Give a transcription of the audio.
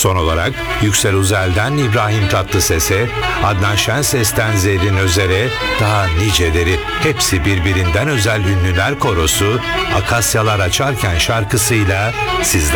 Son olarak Yüksel Uzel'den İbrahim Tatlıses'e, Adnan Şenses'ten Zerrin Özer'e, daha niceleri, hepsi birbirinden özel ünlüler korosu Akasyalar Açarken şarkısıyla sizler